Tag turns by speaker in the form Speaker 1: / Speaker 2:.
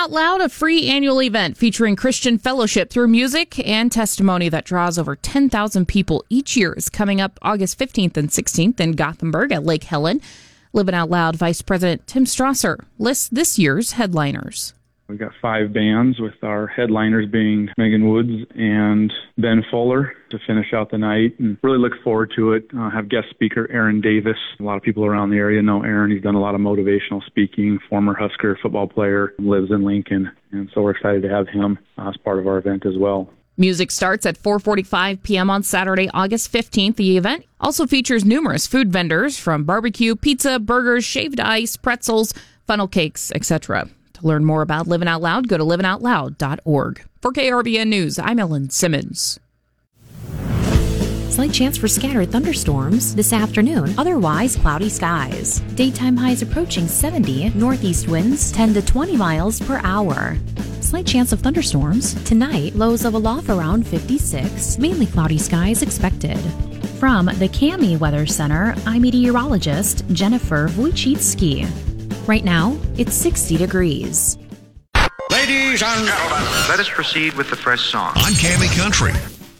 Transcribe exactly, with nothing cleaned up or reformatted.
Speaker 1: Out Loud, a free annual event featuring Christian fellowship through music and testimony that draws over ten thousand people each year, is coming up August fifteenth and sixteenth in Gothenburg at Lake Helen. Living Out Loud Vice President Tim Strasser lists this year's headliners.
Speaker 2: We've got five bands, with our headliners being Megan Woods and Ben Fuller to finish out the night, and really look forward to it. Uh, have guest speaker Aaron Davis. A lot of people around the area know Aaron. He's done a lot of motivational speaking, former Husker football player, lives in Lincoln, and so we're excited to have him uh, as part of our event as well.
Speaker 1: Music starts at four forty-five p.m. on Saturday, August fifteenth. The event also features numerous food vendors, from barbecue, pizza, burgers, shaved ice, pretzels, funnel cakes, et cetera. To learn more about Living Out Loud, go to living out loud dot org. For K R V N News, I'm Ellen Simmons.
Speaker 3: Slight chance for scattered thunderstorms this afternoon, otherwise cloudy skies. Daytime highs approaching seventy, northeast winds ten to twenty miles per hour. Slight chance of thunderstorms tonight, lows of aloft around fifty-six, mainly cloudy skies expected. From the Cami Weather Center, I'm meteorologist Jennifer Wojcicki. Right now, it's sixty degrees.
Speaker 4: Ladies and gentlemen, let us proceed with the first song. On Cami Country.